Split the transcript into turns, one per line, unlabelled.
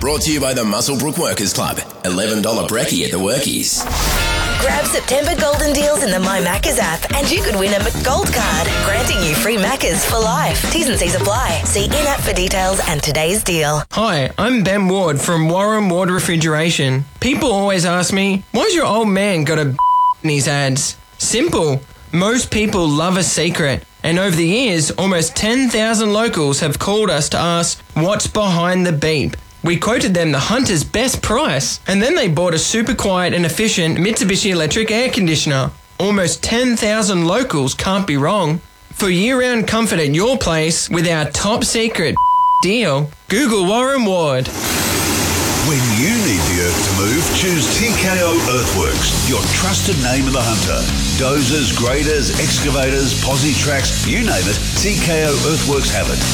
Brought to you by the Muswellbrook Workers Club. $11 brekkie at the Workies.
Grab September golden deals in the My Maccas app and you could win a McGold card, granting you free Maccas for life. T's and C's apply. See in-app for details and today's deal.
Hi, I'm Ben Ward from Warren Ward Refrigeration. People always ask me, why's your old man got a in his ads? Simple. Most people love a secret. And over the years, almost 10,000 locals have called us to ask, what's behind the beep? We quoted them the Hunter's best price, and then they bought a super quiet and efficient Mitsubishi electric air conditioner. Almost 10,000 locals can't be wrong. For year-round comfort at your place with our top secret deal, Google Warren Ward.
When you need the earth to move, choose TKO Earthworks, your trusted name of the hunter. Dozers, graders, excavators, posi tracks, you name it, TKO Earthworks have it.